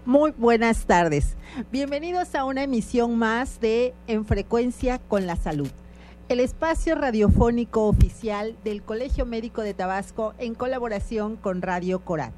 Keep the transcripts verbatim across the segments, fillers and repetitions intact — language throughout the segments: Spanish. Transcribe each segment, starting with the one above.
Muy buenas tardes. Bienvenidos a una emisión más de En Frecuencia con la Salud, el espacio radiofónico oficial del Colegio Médico de Tabasco en colaboración con Radio Corat.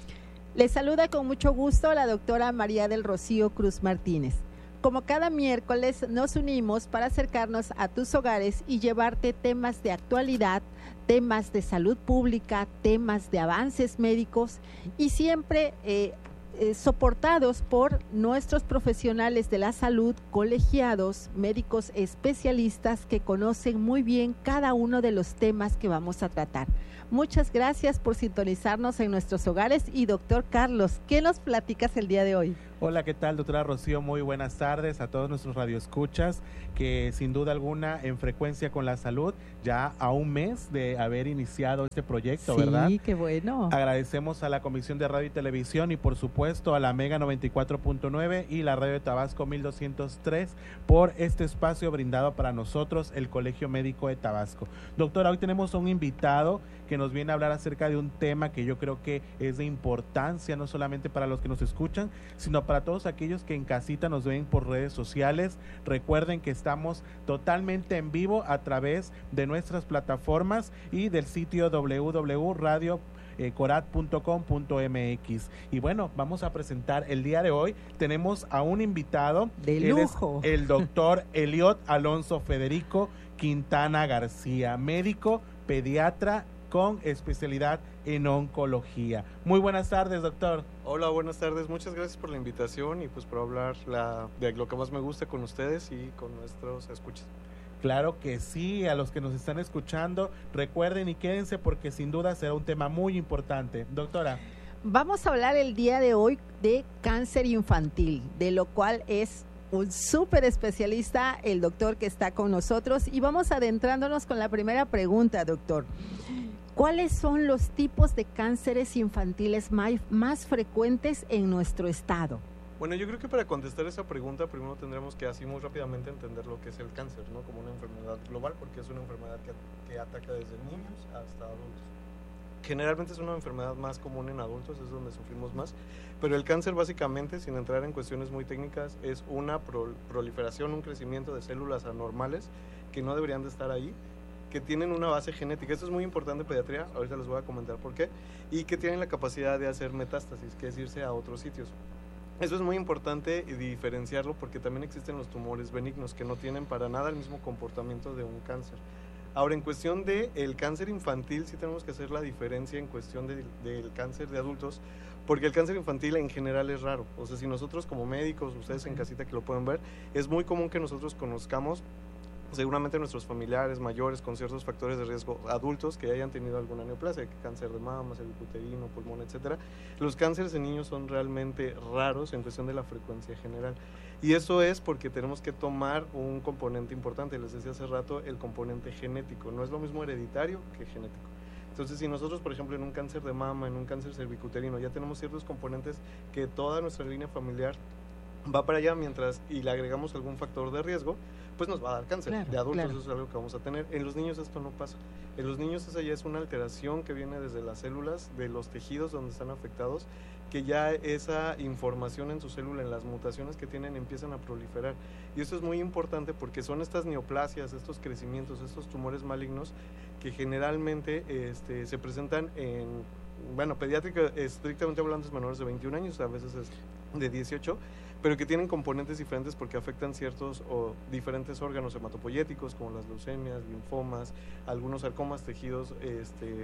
Les saluda con mucho gusto la doctora María del Rocío Cruz Martínez. Como cada miércoles nos unimos para acercarnos a tus hogares y llevarte temas de actualidad, temas de salud pública, temas de avances médicos y siempre eh, eh, soportados por nuestros profesionales de la salud, colegiados, médicos especialistas que conocen muy bien cada uno de los temas que vamos a tratar. Muchas gracias por sintonizarnos en nuestros hogares y doctor Carlos, ¿qué nos platicas el día de hoy? Hola, ¿qué tal, doctora Rocío? Muy buenas tardes a todos nuestros radioescuchas que sin duda alguna en Frecuencia con la Salud, ya a un mes de haber iniciado este proyecto, sí, ¿verdad? Sí, qué bueno. Agradecemos a la Comisión de Radio y Televisión y por supuesto a la Mega noventa y cuatro punto nueve y la Radio de Tabasco mil doscientos tres por este espacio brindado para nosotros, el Colegio Médico de Tabasco. Doctora, hoy tenemos a un invitado que nos viene a hablar acerca de un tema que yo creo que es de importancia, no solamente para los que nos escuchan, sino para todos aquellos que en casita nos ven por redes sociales. Recuerden que estamos totalmente en vivo a través de nuestras plataformas y del sitio doble u doble u doble u punto radio corat punto com punto m x. Y bueno, vamos a presentar el día de hoy, tenemos a un invitado de lujo, el doctor Eliot Alonso Federico Quintana García, médico pediatra con especialidad en oncología. Muy buenas tardes, doctor. Hola, buenas tardes. Muchas gracias por la invitación y pues por hablar la, de lo que más me gusta con ustedes y con nuestros escuchas. Claro que sí, a los que nos están escuchando, recuerden y quédense porque sin duda será un tema muy importante. Doctora. Vamos a hablar el día de hoy de cáncer infantil, de lo cual es un súper especialista, el doctor que está con nosotros, y vamos adentrándonos con la primera pregunta, doctor. ¿Cuáles son los tipos de cánceres infantiles más, más frecuentes en nuestro estado? Bueno, yo creo que para contestar esa pregunta primero tendremos que así muy rápidamente entender lo que es el cáncer, ¿no? Como una enfermedad global, porque es una enfermedad que, que ataca desde niños hasta adultos. Generalmente es una enfermedad más común en adultos, es donde sufrimos más, pero el cáncer básicamente, sin entrar en cuestiones muy técnicas, es una pro, proliferación, un crecimiento de células anormales que no deberían de estar ahí, que tienen una base genética. Esto es muy importante en pediatría, ahorita les voy a comentar por qué, y que tienen la capacidad de hacer metástasis, que es irse a otros sitios. Eso es muy importante diferenciarlo porque también existen los tumores benignos que no tienen para nada el mismo comportamiento de un cáncer. Ahora, en cuestión del cáncer infantil, sí tenemos que hacer la diferencia en cuestión de, del cáncer de adultos, porque el cáncer infantil en general es raro. O sea, si nosotros como médicos, ustedes en casita que lo pueden ver, es muy común que nosotros conozcamos seguramente nuestros familiares mayores con ciertos factores de riesgo, adultos que hayan tenido alguna neoplasia, cáncer de mama, cervicuterino, pulmón, etcétera. Los cánceres en niños son realmente raros en cuestión de la frecuencia general. Y eso es porque tenemos que tomar un componente importante, les decía hace rato, el componente genético. No es lo mismo hereditario que genético. Entonces, si nosotros, por ejemplo, en un cáncer de mama, en un cáncer cervicuterino, ya tenemos ciertos componentes que toda nuestra línea familiar va para allá, mientras y le agregamos algún factor de riesgo, pues nos va a dar cáncer. Claro, de adultos claro. Eso es algo que vamos a tener. En los niños esto no pasa. En los niños esa ya es una alteración que viene desde las células, de los tejidos donde están afectados, que ya esa información en su célula, en las mutaciones que tienen, empiezan a proliferar. Y eso es muy importante porque son estas neoplasias, estos crecimientos, estos tumores malignos que generalmente este, se presentan en, bueno, pediátrica, estrictamente hablando, es menores de veintiún años, a veces es de dieciocho, pero que tienen componentes diferentes porque afectan ciertos o diferentes órganos hematopoyéticos como las leucemias, linfomas, algunos sarcomas, tejidos, este,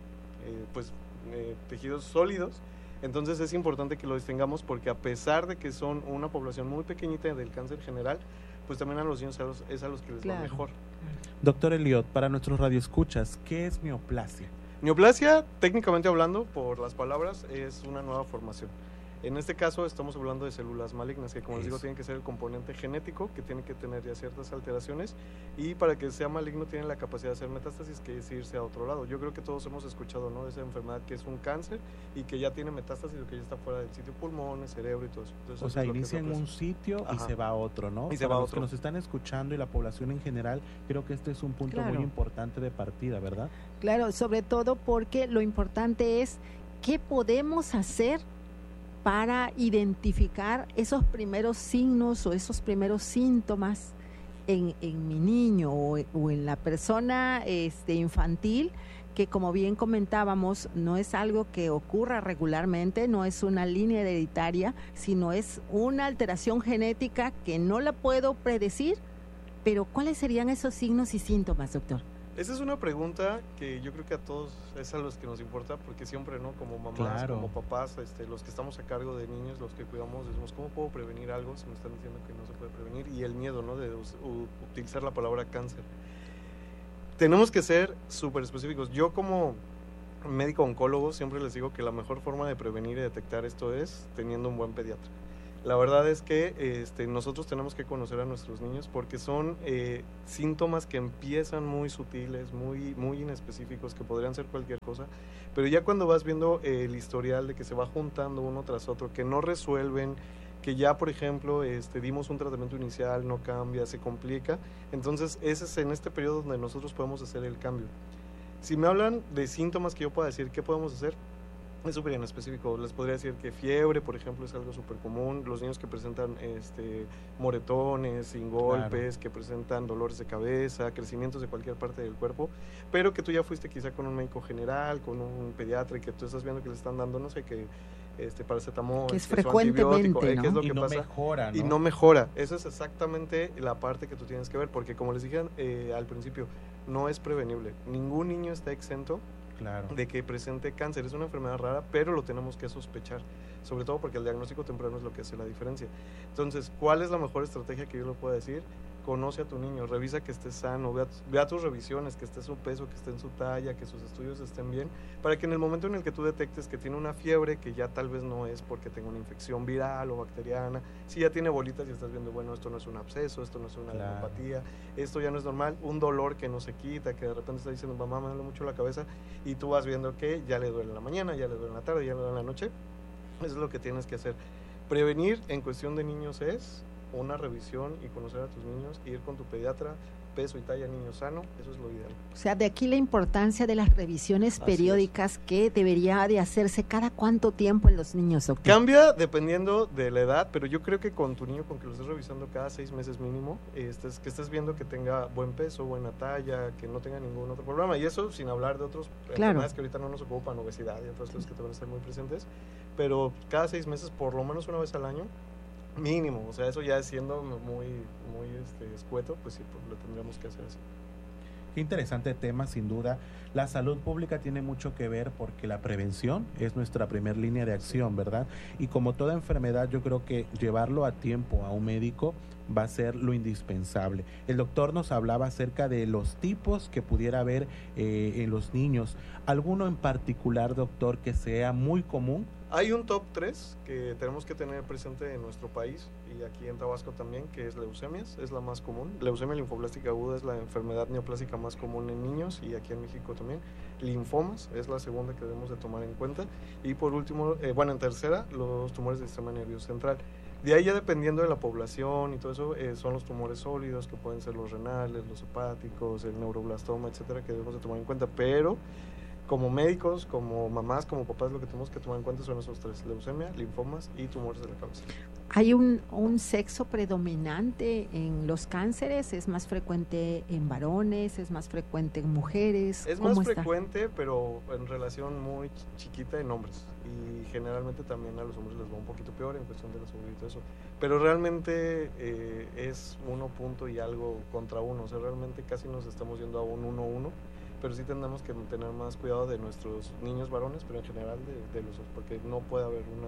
eh, pues, eh, tejidos sólidos. Entonces es importante que lo distingamos porque a pesar de que son una población muy pequeñita del cáncer general, pues también a los niños es a los que les claro. va mejor. Doctor Eliot, para nuestros radioescuchas, ¿qué es neoplasia? Neoplasia, técnicamente hablando, por las palabras, es una nueva formación. En este caso estamos hablando de células malignas que, como les digo, tienen que ser el componente genético, que tiene que tener ya ciertas alteraciones, y para que sea maligno tienen la capacidad de hacer metástasis, que es irse a otro lado. Yo creo que todos hemos escuchado, ¿no?, de esa enfermedad que es un cáncer y que ya tiene metástasis o que ya está fuera del sitio, pulmones, cerebro y todo eso. Entonces, o eso sea, es lo inicia en un sitio y Ajá. se va a otro, ¿no? Y se para va a los otro. que nos están escuchando y la población en general, creo que este es un punto claro. muy importante de partida, ¿verdad? Claro, sobre todo porque lo importante es qué podemos hacer para identificar esos primeros signos o esos primeros síntomas en, en mi niño o, o en la persona este, infantil, que como bien comentábamos, no es algo que ocurra regularmente, no es una línea hereditaria, sino es una alteración genética que no la puedo predecir? Pero ¿cuáles serían esos signos y síntomas, doctor? Esa es una pregunta que yo creo que a todos es a los que nos importa, porque siempre, ¿no? Como mamás, claro. como papás, este, los que estamos a cargo de niños, los que cuidamos, decimos, ¿cómo puedo prevenir algo? Si me están diciendo que no se puede prevenir, y el miedo, ¿no? De us- u- utilizar la palabra cáncer. Tenemos que ser súper específicos. Yo como médico oncólogo siempre les digo que la mejor forma de prevenir y detectar esto es teniendo un buen pediatra. La verdad es que este, nosotros tenemos que conocer a nuestros niños porque son eh, síntomas que empiezan muy sutiles, muy, muy inespecíficos, que podrían ser cualquier cosa, pero ya cuando vas viendo eh, el historial de que se va juntando uno tras otro, que no resuelven, que ya por ejemplo este, dimos un tratamiento inicial, no cambia, se complica, entonces ese es en este periodo donde nosotros podemos hacer el cambio. Si me hablan de síntomas que yo pueda decir, ¿qué podemos hacer? Es súper en específico. Les podría decir que fiebre, por ejemplo, es algo súper común. Los niños que presentan este, moretones, sin golpes, claro. que presentan dolores de cabeza, crecimientos de cualquier parte del cuerpo, pero que tú ya fuiste quizá con un médico general, con un pediatra, y que tú estás viendo que le están dando, no sé, que este paracetamol, que es que frecuentemente, antibiótico, ¿no? eh, ¿qué es lo y que no pasa? mejora, ¿no? Y no mejora. Esa es exactamente la parte que tú tienes que ver, porque como les dije eh, al principio, no es prevenible. Ningún niño está exento Claro. de que presente cáncer. Es una enfermedad rara, pero lo tenemos que sospechar, sobre todo porque el diagnóstico temprano es lo que hace la diferencia. Entonces, ¿cuál es la mejor estrategia que yo le puedo decir? Conoce a tu niño, revisa que esté sano, vea, vea tus revisiones, que esté su peso, que esté en su talla, que sus estudios estén bien, para que en el momento en el que tú detectes que tiene una fiebre, que ya tal vez no es porque tenga una infección viral o bacteriana, si ya tiene bolitas y estás viendo, bueno, esto no es un absceso, esto no es una claro. neuropatía, esto ya no es normal, un dolor que no se quita, que de repente está diciendo, mamá, me duele mucho la cabeza, y tú vas viendo que ya le duele en la mañana, ya le duele en la tarde, ya le duele en la noche. Eso es lo que tienes que hacer. Prevenir en cuestión de niños es una revisión y conocer a tus niños, ir con tu pediatra, peso y talla niño sano, eso es lo ideal. O sea, de aquí la importancia de las revisiones Así periódicas es. Que debería de hacerse cada cuánto tiempo en los niños, doctor. Cambia dependiendo de la edad, pero yo creo que con tu niño, con que lo estés revisando cada seis meses mínimo, estés, que estés viendo que tenga buen peso, buena talla, que no tenga ningún otro problema, y eso sin hablar de otros claro. enfermedades que ahorita no nos ocupan, obesidad y otras cosas que te van a estar muy presentes, pero cada seis meses, por lo menos una vez al año, mínimo, o sea, eso ya siendo muy, muy este, escueto, pues sí, pues lo tendríamos que hacer así. Qué interesante tema, sin duda. La salud pública tiene mucho que ver porque la prevención es nuestra primer línea de acción, ¿verdad? Y como toda enfermedad, yo creo que llevarlo a tiempo a un médico va a ser lo indispensable. El doctor nos hablaba acerca de los tipos que pudiera haber eh, en los niños. ¿Alguno en particular, doctor, que sea muy común? Hay un top tres que tenemos que tener presente en nuestro país y aquí en Tabasco también, que es leucemias, es la más común. Leucemia linfoblástica aguda es la enfermedad neoplásica más común en niños y aquí en México también. Linfomas es la segunda que debemos de tomar en cuenta. Y por último, eh, bueno, en tercera, los tumores del sistema nervioso central. De ahí ya dependiendo de la población y todo eso, eh, son los tumores sólidos, que pueden ser los renales, los hepáticos, el neuroblastoma, etcétera, que debemos de tomar en cuenta, pero como médicos, como mamás, como papás, lo que tenemos que tomar en cuenta son esos tres: leucemia, linfomas y tumores de la cabeza. ¿Hay un, un sexo predominante en los cánceres? ¿Es más frecuente en varones? ¿Es más frecuente en mujeres? Es ¿Cómo más está? frecuente, pero en relación muy chiquita en hombres. Y generalmente también a los hombres les va un poquito peor en cuestión de la salud y todo eso. Pero realmente eh, es uno punto y algo contra uno. O sea, realmente casi nos estamos yendo a un uno uno. Pero sí tenemos que tener más cuidado de nuestros niños varones, pero en general de, de los, porque no puede haber una,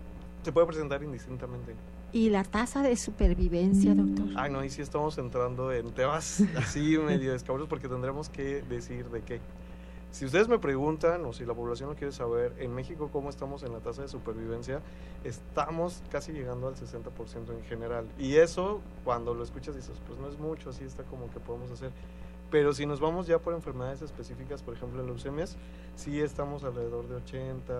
se puede presentar indistintamente. ¿Y la tasa de supervivencia, doctor? Ay, no, y sí estamos entrando en temas así medio escabrosos, porque tendremos que decir de qué. Si ustedes me preguntan, o si la población lo quiere saber, en México cómo estamos en la tasa de supervivencia, estamos casi llegando al sesenta por ciento en general. Y eso, cuando lo escuchas, dices, pues no es mucho, así está como que podemos hacer. Pero si nos vamos ya por enfermedades específicas, por ejemplo leucemias, sí estamos alrededor de ochenta,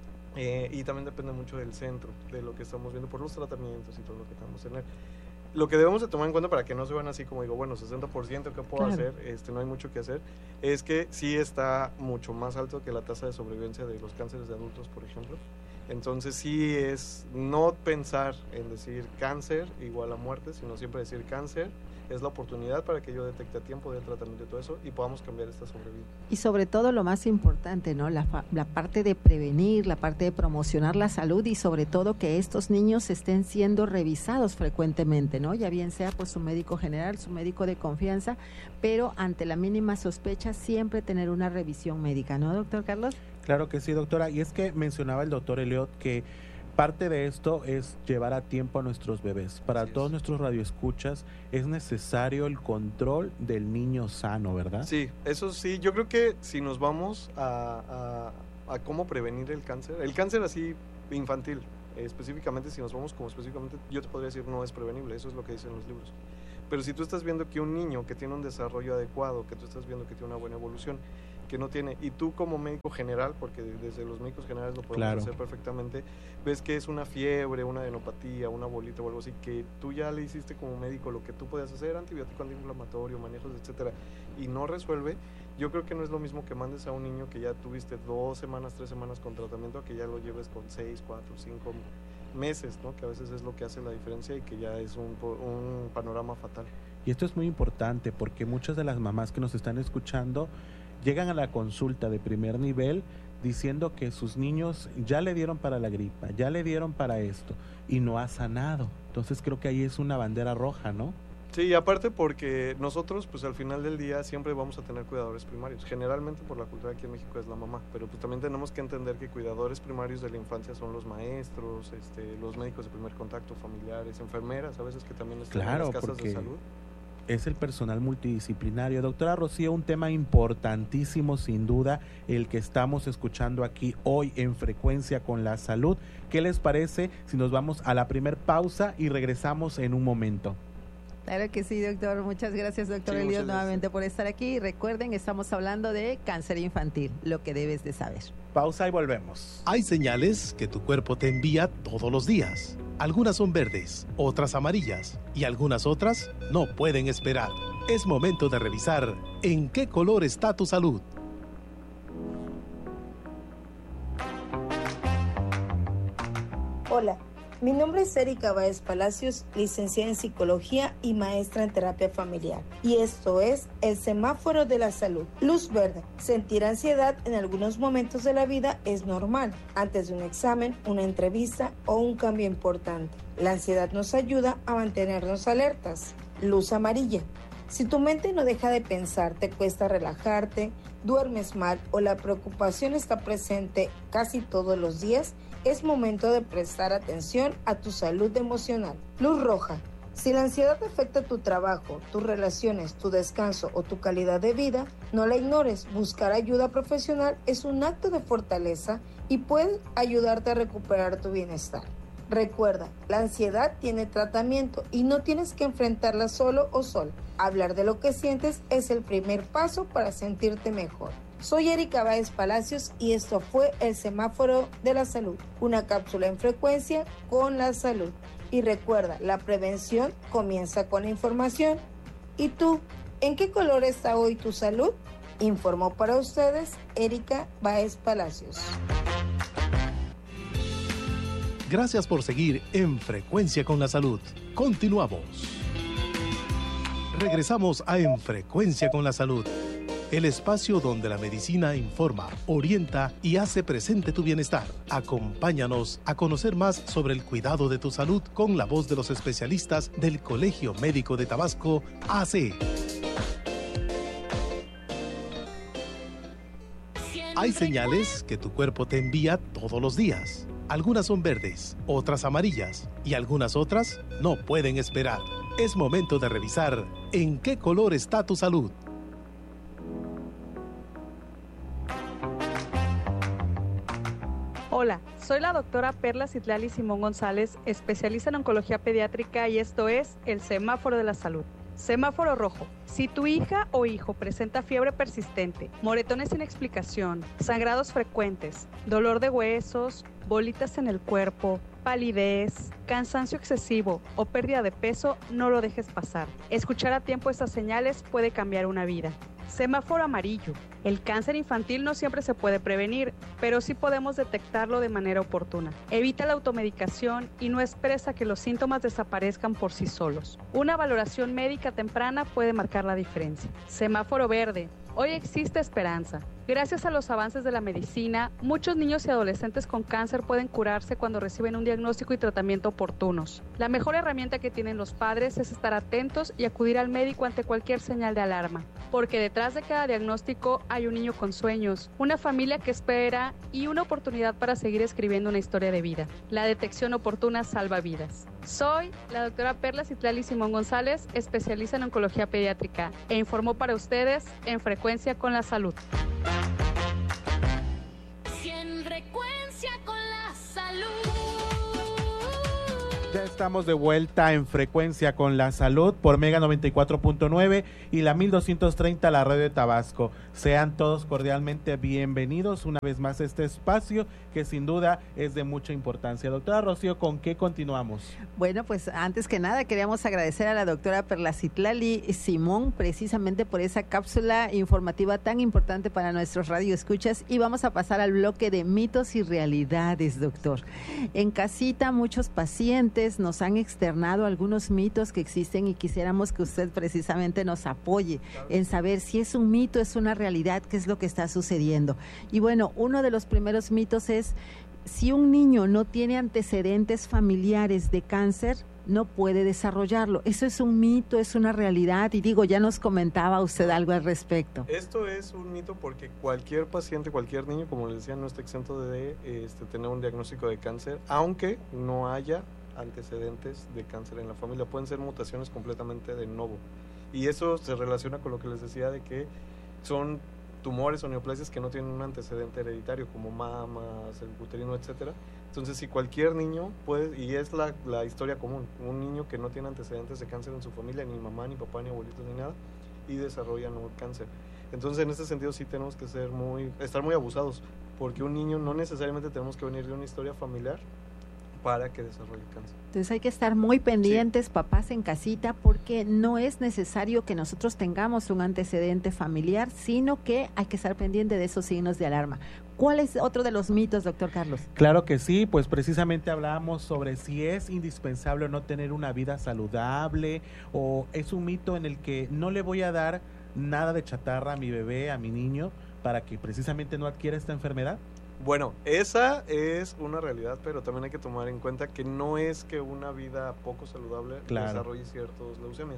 eh, y también depende mucho del centro, de lo que estamos viendo por los tratamientos y todo lo que tenemos que tener. Lo que debemos de tomar en cuenta para que no se vean así como digo, bueno, sesenta por ciento, ¿qué puedo claro. hacer? Este, no hay mucho que hacer. Es que sí está mucho más alto que la tasa de sobrevivencia de los cánceres de adultos, por ejemplo. Entonces sí es no pensar en decir cáncer igual a muerte, sino siempre decir cáncer es la oportunidad para que yo detecte a tiempo del tratamiento y todo eso y podamos cambiar esta sobrevida. Y sobre todo lo más importante, ¿no? La, fa- la parte de prevenir, la parte de promocionar la salud y sobre todo que estos niños estén siendo revisados frecuentemente, ¿no? Ya bien sea por su médico general, su médico de confianza, pero ante la mínima sospecha siempre tener una revisión médica, ¿no, doctor Carlos? Claro que sí, doctora. Y es que mencionaba el doctor Eliot que parte de esto es llevar a tiempo a nuestros bebés. Para Así es. todos nuestros radioescuchas es necesario el control del niño sano, ¿verdad? Sí, eso sí, yo creo que si nos vamos a, a, a cómo prevenir el cáncer, el cáncer así infantil, eh, específicamente si nos vamos como específicamente, yo te podría decir no es prevenible, eso es lo que dicen los libros. Pero si tú estás viendo que un niño que tiene un desarrollo adecuado, que tú estás viendo que tiene una buena evolución, que no tiene, y tú como médico general, porque desde los médicos generales lo podemos Claro. hacer perfectamente, ves que es una fiebre, una adenopatía, una bolita o algo así, que tú ya le hiciste como médico lo que tú podías hacer, antibiótico antiinflamatorio, manejos, etcétera, y no resuelve, yo creo que no es lo mismo que mandes a un niño que ya tuviste dos semanas, tres semanas con tratamiento, a que ya lo lleves con seis, cuatro, cinco meses, ¿no? Que a veces es lo que hace la diferencia y que ya es un, un panorama fatal. Y esto es muy importante porque muchas de las mamás que nos están escuchando llegan a la consulta de primer nivel diciendo que sus niños ya le dieron para la gripa, ya le dieron para esto y no ha sanado. Entonces creo que ahí es una bandera roja, ¿no? Sí, aparte porque nosotros pues al final del día siempre vamos a tener cuidadores primarios. Generalmente por la cultura aquí en México es la mamá, pero pues también tenemos que entender que cuidadores primarios de la infancia son los maestros, este, los médicos de primer contacto, familiares, enfermeras, a veces que también están Claro, en las casas porque de salud. es el personal multidisciplinario. Doctora Rocío, un tema importantísimo sin duda, el que estamos escuchando aquí hoy en Frecuencia con la Salud. ¿Qué les parece si nos vamos a la primer pausa y regresamos en un momento? Claro que sí, doctor. Muchas gracias, doctor Sí, Eliot, muchas nuevamente por estar aquí. Y recuerden, estamos hablando de cáncer infantil, lo que debes de saber. Pausa y volvemos. Hay señales que tu cuerpo te envía todos los días. Algunas son verdes, otras amarillas y algunas otras no pueden esperar. Es momento de revisar en qué color está tu salud. Hola, mi nombre es Erika Báez Palacios, licenciada en Psicología y maestra en Terapia Familiar. Y esto es el semáforo de la salud. Luz verde. Sentir ansiedad en algunos momentos de la vida es normal, antes de un examen, una entrevista o un cambio importante. La ansiedad nos ayuda a mantenernos alertas. Luz amarilla. Si tu mente no deja de pensar, te cuesta relajarte, duermes mal o la preocupación está presente casi todos los días, es momento de prestar atención a tu salud emocional. Luz roja. Si la ansiedad afecta tu trabajo, tus relaciones, tu descanso o tu calidad de vida, no la ignores. Buscar ayuda profesional es un acto de fortaleza y puede ayudarte a recuperar tu bienestar. Recuerda, la ansiedad tiene tratamiento y no tienes que enfrentarla solo o sola. Hablar de lo que sientes es el primer paso para sentirte mejor. Soy Erika Báez Palacios y esto fue el Semáforo de la Salud, una cápsula en frecuencia con la salud. Y recuerda, la prevención comienza con la información. ¿Y tú, en qué color está hoy tu salud? Informó para ustedes Erika Báez Palacios. Gracias por seguir en Frecuencia con la Salud. Continuamos. Regresamos a En Frecuencia con la Salud, el espacio donde la medicina informa, orienta y hace presente tu bienestar. Acompáñanos a conocer más sobre el cuidado de tu salud con la voz de los especialistas del Colegio Médico de Tabasco, A C. Hay señales que tu cuerpo te envía todos los días. Algunas son verdes, otras amarillas y algunas otras no pueden esperar. Es momento de revisar en qué color está tu salud. Hola, soy la doctora Perla Citlali Simón González, especialista en oncología pediátrica y esto es el Semáforo de la Salud. Semáforo rojo. Si tu hija o hijo presenta fiebre persistente, moretones sin explicación, sangrados frecuentes, dolor de huesos, bolitas en el cuerpo, palidez, cansancio excesivo o pérdida de peso, no lo dejes pasar. Escuchar a tiempo estas señales puede cambiar una vida. Semáforo amarillo. El cáncer infantil no siempre se puede prevenir, pero sí podemos detectarlo de manera oportuna. Evita la automedicación y no esperes a que los síntomas desaparezcan por sí solos. Una valoración médica temprana puede marcar la diferencia. Semáforo verde. Hoy existe esperanza. Gracias a los avances de la medicina, muchos niños y adolescentes con cáncer pueden curarse cuando reciben un diagnóstico y tratamiento oportunos. La mejor herramienta que tienen los padres es estar atentos y acudir al médico ante cualquier señal de alarma, porque detrás de cada diagnóstico hay un niño con sueños, una familia que espera y una oportunidad para seguir escribiendo una historia de vida. La detección oportuna salva vidas. Soy la doctora Perla Citlali Simón González, especialista en oncología pediátrica, e informó para ustedes en Frecuencia con la Salud. Frecuencia con la Salud. Ya estamos de vuelta en Frecuencia con la Salud por Mega noventa y cuatro punto nueve y la mil doscientos treinta, la radio de Tabasco. Sean todos cordialmente bienvenidos una vez más a este espacio que sin duda es de mucha importancia. Doctora Rocío, ¿con qué continuamos? Bueno, pues antes que nada queríamos agradecer a la doctora Perla Citlali Simón precisamente por esa cápsula informativa tan importante para nuestros radioescuchas, y vamos a pasar al bloque de mitos y realidades, doctor. En casita muchos pacientes nos han externado algunos mitos que existen y quisiéramos que usted precisamente nos apoye en saber si es un mito, es una realidad, qué es lo que está sucediendo. Y bueno, uno de los primeros mitos es: si un niño no tiene antecedentes familiares de cáncer, no puede desarrollarlo. Eso es un mito, es una realidad, y digo, ya nos comentaba usted algo al respecto. Esto es un mito porque cualquier paciente, cualquier niño, como les decía, no está exento de este, tener un diagnóstico de cáncer, aunque no haya antecedentes de cáncer en la familia. Pueden ser mutaciones completamente de novo, y eso se relaciona con lo que les decía de que son tumores o neoplasias que no tienen un antecedente hereditario, como mamas, el uterino, etcétera. Entonces, si cualquier niño puede, y es la, la historia común, un niño que no tiene antecedentes de cáncer en su familia, ni mamá, ni papá, ni abuelitos, ni nada, y desarrolla no cáncer. Entonces, en ese sentido sí tenemos que ser muy, estar muy abusados, porque un niño no necesariamente tenemos que venir de una historia familiar para que desarrolle cáncer. Entonces hay que estar muy pendientes, sí, papás en casita, porque no es necesario que nosotros tengamos un antecedente familiar, sino que hay que estar pendiente de esos signos de alarma. ¿Cuál es otro de los mitos, doctor Carlos? Claro que sí, pues precisamente hablábamos sobre si es indispensable o no tener una vida saludable, o es un mito en el que no le voy a dar nada de chatarra a mi bebé, a mi niño, para que precisamente no adquiera esta enfermedad. Bueno, esa es una realidad, pero también hay que tomar en cuenta que no es que una vida poco saludable claro. desarrolle ciertos leucemias.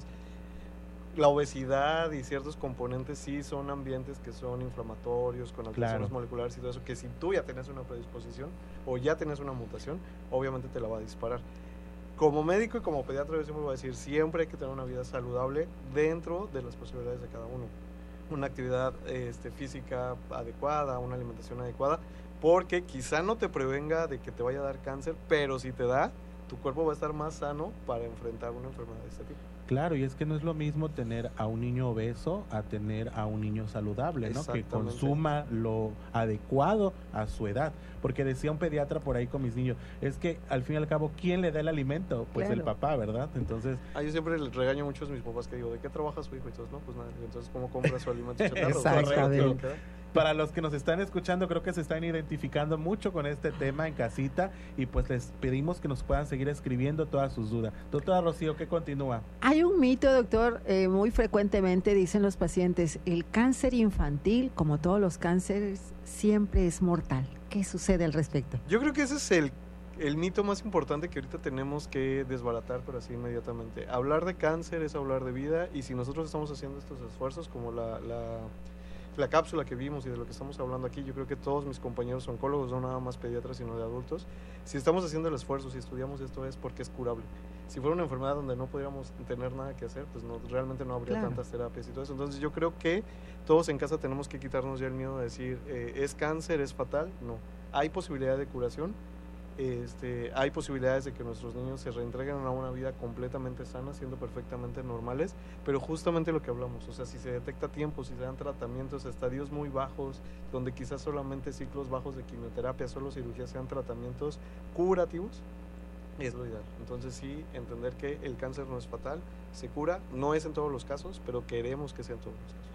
La obesidad y ciertos componentes sí son ambientes que son inflamatorios, con alteraciones claro. moleculares y todo eso, que si tú ya tenés una predisposición o ya tenés una mutación, obviamente te la va a disparar. Como médico y como pediatra yo siempre voy a decir, siempre hay que tener una vida saludable dentro de las posibilidades de cada uno. Una actividad este, física adecuada, una alimentación adecuada, porque quizá no te prevenga de que te vaya a dar cáncer, pero si te da, tu cuerpo va a estar más sano para enfrentar una enfermedad de este tipo. Claro, y es que no es lo mismo tener a un niño obeso a tener a un niño saludable, ¿no? Que consuma lo adecuado a su edad. Porque decía un pediatra por ahí con mis niños, es que al fin y al cabo, ¿quién le da el alimento? Pues claro. el papá, ¿verdad? Entonces... Ah, yo siempre les regaño mucho a mis papás que digo, ¿de qué trabaja su hijo? Y todos, no, pues nada, entonces, ¿cómo compra su alimento? Exactamente. Para los que nos están escuchando, creo que se están identificando mucho con este tema en casita, y pues les pedimos que nos puedan seguir escribiendo todas sus dudas. Doctora Rocío, ¿qué continúa? Hay un mito, doctor, eh, muy frecuentemente dicen los pacientes, el cáncer infantil, como todos los cánceres, siempre es mortal. ¿Qué sucede al respecto? Yo creo que ese es el, el mito más importante que ahorita tenemos que desbaratar, pero así inmediatamente. Hablar de cáncer es hablar de vida, y si nosotros estamos haciendo estos esfuerzos, como la, la, la cápsula que vimos y de lo que estamos hablando aquí, yo creo que todos mis compañeros oncólogos, no nada más pediatras, sino de adultos, si estamos haciendo el esfuerzo, si estudiamos esto, es porque es curable. Si fuera una enfermedad donde no pudiéramos tener nada que hacer, pues no, realmente no habría claro. tantas terapias y todo eso. Entonces yo creo que todos en casa tenemos que quitarnos ya el miedo de decir, eh, ¿es cáncer, es fatal? No. Hay posibilidad de curación, este, hay posibilidades de que nuestros niños se reentreguen a una vida completamente sana, siendo perfectamente normales, pero justamente lo que hablamos, o sea, si se detecta a tiempo, si se dan tratamientos a estadios muy bajos, donde quizás solamente ciclos bajos de quimioterapia, solo cirugía, sean tratamientos curativos, es lo ideal. Entonces sí, entender que el cáncer no es fatal, se cura, no es en todos los casos, pero queremos que sea en todos los casos.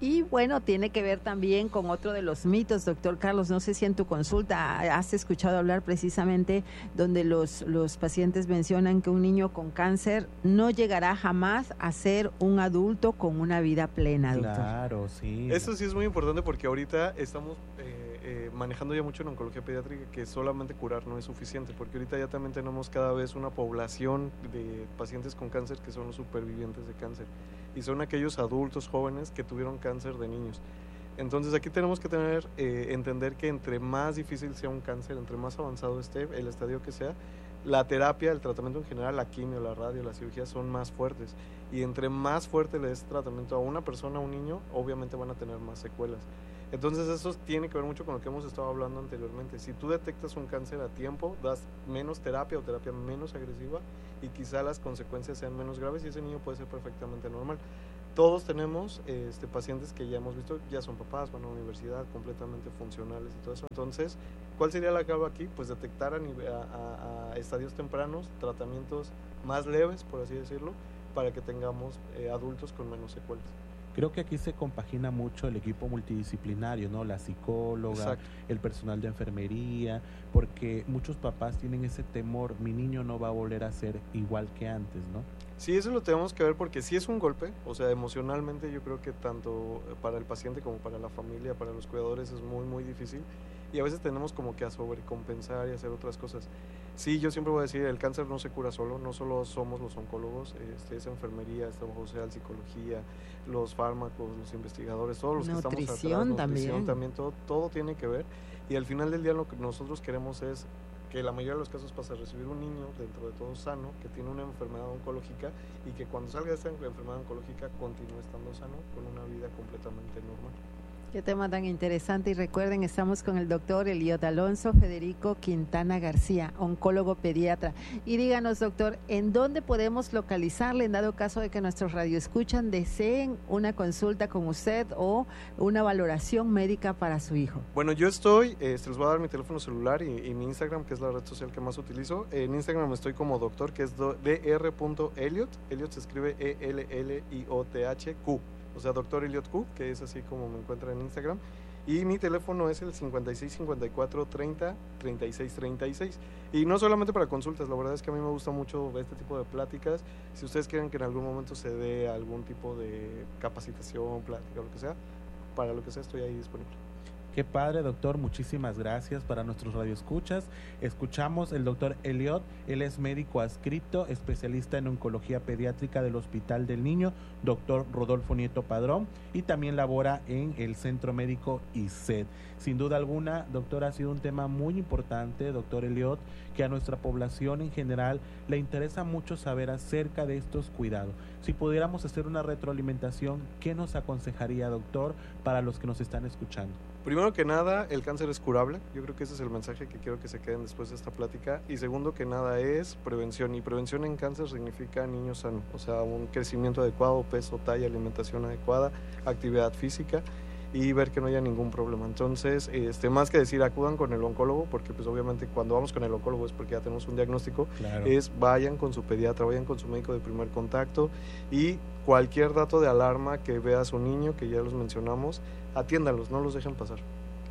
Y bueno, tiene que ver también con otro de los mitos, doctor Carlos, no sé si en tu consulta has escuchado hablar precisamente donde los, los pacientes mencionan que un niño con cáncer no llegará jamás a ser un adulto con una vida plena, doctor. Claro, sí. Esto sí es muy importante porque ahorita estamos eh, eh, manejando ya mucho en oncología pediátrica que solamente curar no es suficiente, porque ahorita ya también tenemos cada vez una población de pacientes con cáncer que son los supervivientes de cáncer y son aquellos adultos jóvenes que tuvieron cáncer de niños. Entonces aquí tenemos que tener, eh, entender que entre más difícil sea un cáncer, entre más avanzado esté, el estadio que sea, la terapia, el tratamiento en general, la quimio, la radio, la cirugía son más fuertes. Y entre más fuerte le des tratamiento a una persona, a un niño, obviamente van a tener más secuelas. Entonces eso tiene que ver mucho con lo que hemos estado hablando anteriormente. Si tú detectas un cáncer a tiempo, das menos terapia o terapia menos agresiva y quizá las consecuencias sean menos graves y ese niño puede ser perfectamente normal. Todos tenemos este, pacientes que ya hemos visto, ya son papás, van a la universidad, completamente funcionales y todo eso. Entonces, ¿cuál sería la clave aquí? Pues detectar a, nivel, a, a, a estadios tempranos, tratamientos más leves, por así decirlo, para que tengamos eh, adultos con menos secuelas. Creo que aquí se compagina mucho el equipo multidisciplinario, ¿no? La psicóloga, Exacto. el personal de enfermería, porque muchos papás tienen ese temor, mi niño no va a volver a ser igual que antes, ¿no? Sí, eso lo tenemos que ver porque sí es un golpe, o sea, emocionalmente yo creo que tanto para el paciente como para la familia, para los cuidadores es muy, muy difícil y a veces tenemos como que a sobrecompensar y hacer otras cosas. Sí, yo siempre voy a decir, el cáncer no se cura solo, no solo somos los oncólogos, este, es enfermería, es trabajo social, psicología, los fármacos, los investigadores, todos los nutrición que estamos atrás, también. nutrición también, todo, todo tiene que ver y al final del día lo que nosotros queremos es que la mayoría de los casos pasa a recibir un niño dentro de todo sano, que tiene una enfermedad oncológica y que cuando salga de esta enfermedad oncológica continúe estando sano con una vida completamente normal. Qué tema tan interesante y recuerden, estamos con el doctor Eliot Alonso Federico Quintana García, oncólogo pediatra. Y díganos, doctor, ¿en dónde podemos localizarle en dado caso de que nuestros radioescuchan deseen una consulta con usted o una valoración médica para su hijo? Bueno, yo estoy, eh, les voy a dar mi teléfono celular y, y mi Instagram, que es la red social que más utilizo. En Instagram estoy como doctor, que es dr.eliot, Eliot se escribe E L L I O T H Q. O sea, doctor Eliot Q, que es así como me encuentra en Instagram. Y mi teléfono es el cincuenta y seis cincuenta y cuatro treinta treinta y seis treinta y seis. Y no solamente para consultas, la verdad es que a mí me gusta mucho este tipo de pláticas. Si ustedes quieren que en algún momento se dé algún tipo de capacitación, plática o lo que sea, para lo que sea estoy ahí disponible. Qué padre, doctor, muchísimas gracias. Para nuestros radioescuchas, escuchamos el doctor Eliot, él es médico adscrito, especialista en oncología pediátrica del Hospital del Niño, doctor Rodolfo Nieto Padrón, y también labora en el Centro Médico I C E D. Sin duda alguna, doctor, ha sido un tema muy importante, doctor Eliot, que a nuestra población en general le interesa mucho saber acerca de estos cuidados. Si pudiéramos hacer una retroalimentación, ¿qué nos aconsejaría, doctor, para los que nos están escuchando? Primero que nada, el cáncer es curable. Yo creo que ese es el mensaje que quiero que se queden después de esta plática. Y segundo que nada es prevención. Y prevención en cáncer significa niño sano. O sea, un crecimiento adecuado, peso, talla, alimentación adecuada, actividad física y ver que no haya ningún problema. Entonces, este, más que decir acudan con el oncólogo, porque pues obviamente cuando vamos con el oncólogo es porque ya tenemos un diagnóstico, claro. Es vayan con su pediatra, vayan con su médico de primer contacto y cualquier dato de alarma que vea a su niño, que ya los mencionamos, atiéndalos, no los dejen pasar.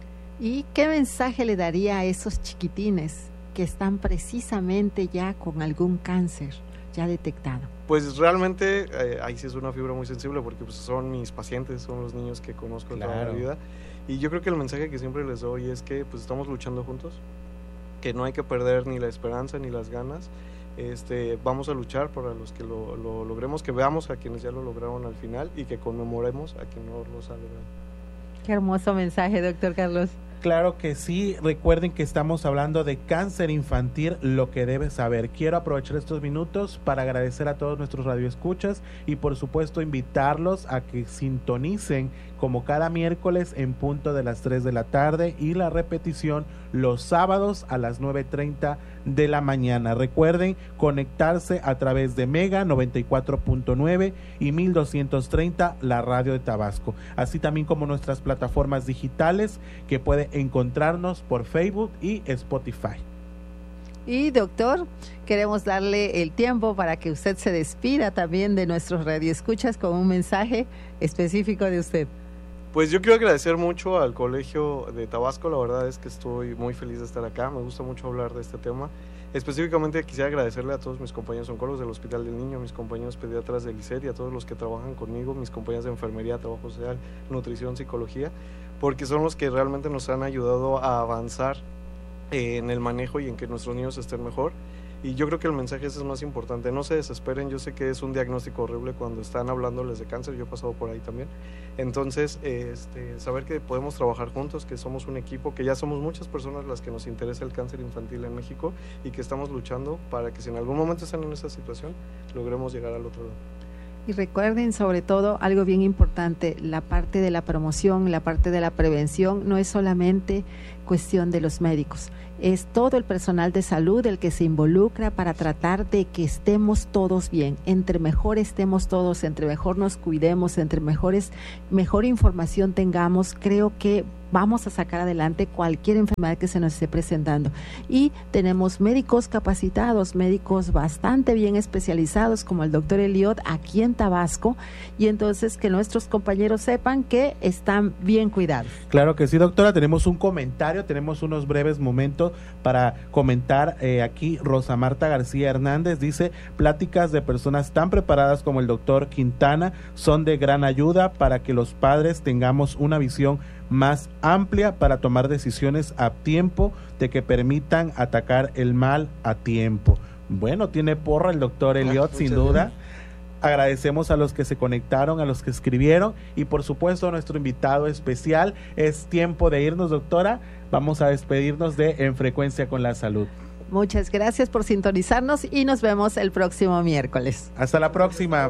¿Y qué mensaje le daría a esos chiquitines que están precisamente ya con algún cáncer ya detectado? Pues realmente eh, ahí sí es una fibra muy sensible porque pues, son mis pacientes, son los niños que conozco claro. toda la vida y yo creo que el mensaje que siempre les doy es que pues estamos luchando juntos, que no hay que perder ni la esperanza ni las ganas. Este, vamos a luchar para los que lo, lo logremos, que veamos a quienes ya lo lograron al final y que conmemoremos a quienes no lo lograron. Qué hermoso mensaje, doctor Carlos. Claro que sí, recuerden que estamos hablando de cáncer infantil, lo que debes saber. Quiero aprovechar estos minutos para agradecer a todos nuestros radioescuchas y por supuesto invitarlos a que sintonicen como cada miércoles en punto de las tres de la tarde y la repetición los sábados a las nueve treinta de la mañana. Recuerden conectarse a través de Mega noventa y cuatro punto nueve y mil doscientos treinta, la radio de Tabasco, así también como nuestras plataformas digitales que puede encontrarnos por Facebook y Spotify. Y doctor, queremos darle el tiempo para que usted se despida también de nuestros radioescuchas con un mensaje específico de usted. Pues yo quiero agradecer mucho al Colegio de Tabasco, la verdad es que estoy muy feliz de estar acá, me gusta mucho hablar de este tema. Específicamente quisiera agradecerle a todos mis compañeros oncólogos del Hospital del Niño, mis compañeros pediatras del I C E R y a todos los que trabajan conmigo, mis compañeros de enfermería, trabajo social, nutrición, psicología, porque son los que realmente nos han ayudado a avanzar eh, en el manejo y en que nuestros niños estén mejor. Y yo creo que el mensaje ese es más importante, no se desesperen, yo sé que es un diagnóstico horrible cuando están hablándoles de cáncer, yo he pasado por ahí también, entonces este, saber que podemos trabajar juntos, que somos un equipo, que ya somos muchas personas las que nos interesa el cáncer infantil en México y que estamos luchando para que si en algún momento están en esa situación, logremos llegar al otro lado. Y recuerden sobre todo algo bien importante, la parte de la promoción, la parte de la prevención no es solamente cuestión de los médicos, es todo el personal de salud el que se involucra para tratar de que estemos todos bien, entre mejor estemos todos, entre mejor nos cuidemos, entre mejores, mejor información tengamos, creo que vamos a sacar adelante cualquier enfermedad que se nos esté presentando. Y tenemos médicos capacitados, médicos bastante bien especializados, como el doctor Eliot, aquí en Tabasco, y entonces que nuestros compañeros sepan que están bien cuidados. Claro que sí, doctora, tenemos un comentario, tenemos unos breves momentos para comentar eh, aquí. Rosa Marta García Hernández dice, pláticas de personas tan preparadas como el doctor Quintana son de gran ayuda para que los padres tengamos una visión más amplia para tomar decisiones a tiempo, de que permitan atacar el mal a tiempo. Bueno, tiene porra el doctor Eliot, ah, sin duda. Bien. Agradecemos a los que se conectaron, a los que escribieron y por supuesto a nuestro invitado especial. Es tiempo de irnos, doctora. Vamos a despedirnos de En Frecuencia con la Salud. Muchas gracias por sintonizarnos y nos vemos el próximo miércoles. Hasta la próxima.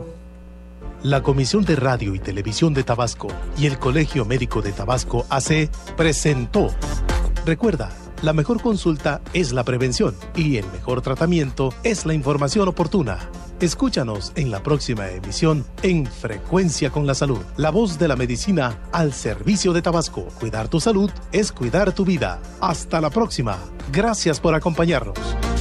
La Comisión de Radio y Televisión de Tabasco y el Colegio Médico de Tabasco A C presentó. Recuerda, la mejor consulta es la prevención y el mejor tratamiento es la información oportuna. Escúchanos en la próxima emisión En Frecuencia con la Salud. La voz de la medicina al servicio de Tabasco. Cuidar tu salud es cuidar tu vida. Hasta la próxima. Gracias por acompañarnos.